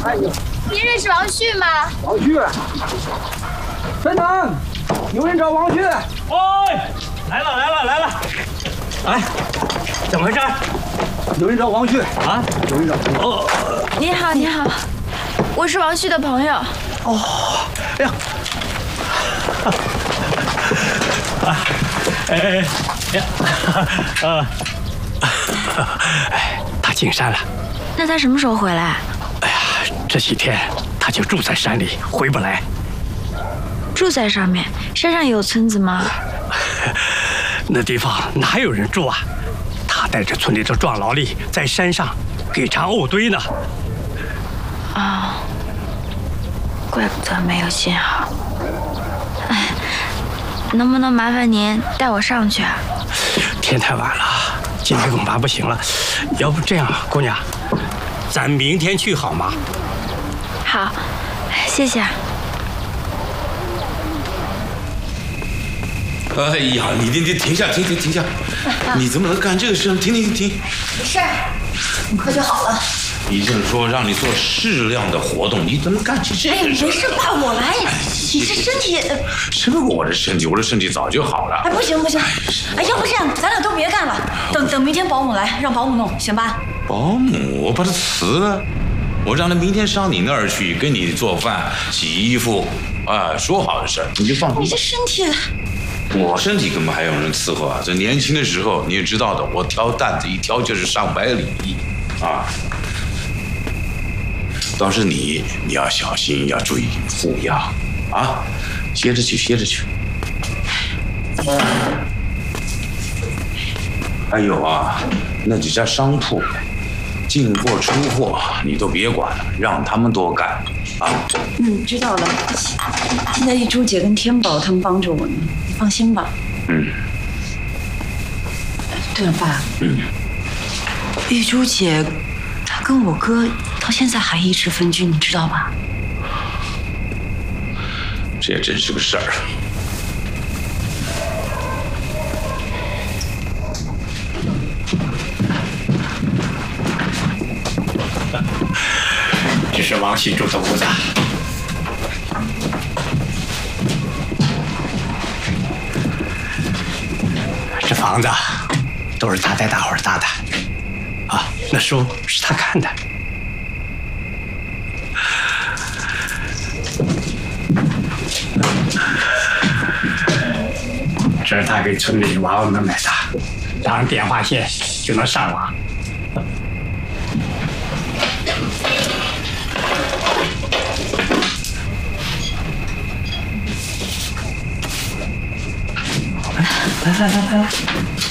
哎呦， 您认识王旭吗？ 王旭，分堂，有人找王旭。 哎，来了！哎，怎么回事？ 有人找王旭啊？有人找。哦， 你好，我是王旭的朋友。 哦，哎呀， 他进山了。 那他什么时候回来？ 哎呀，这几天他就住在山里，回不来。 住在上面，山上有村子吗？ 那地方哪有人住啊？他带着村里的壮劳力在山上给常沤堆呢。 啊，怪不得没有信号。哎，能不能麻烦您带我上去啊？ 天太晚了，今天恐怕不行了。要不这样，姑娘，咱明天去好吗？ 好，谢谢。 哎呀，你停下！你怎么能干这个事？停！ 没事，很快就好了。 医生说让你做适量的活动，你怎么干起这个事？ 没事爸，我来。你这身体…… 什么我的身体？我的身体早就好了。 哎，不行！哎，要不这样，咱俩都别干了，等明天保姆来，让保姆弄，行吧？ 保姆，我把他辞了，我让他明天上你那儿去，给你做饭、洗衣服，啊，说好的事儿，你就放心。 你这身体…… 我身体根本还有人伺候啊！这年轻的时候你也知道的，我挑担子一挑就是上百里啊。倒是你要小心，要注意护养啊！歇着去。还有啊，那几家商铺，进货出货你都别管了，让他们多干啊。 知道了。现在玉珠姐跟天宝他们帮着我呢，你放心吧。对了，爸。玉珠姐，她跟我哥到现在还一直分居，你知道吧？ 这也真是个事儿。 这是王旭住的屋子。这房子都是他带大伙儿搭的，啊，那书是他看的。这是他给村里娃娃们买的，上电话线就能上网。来，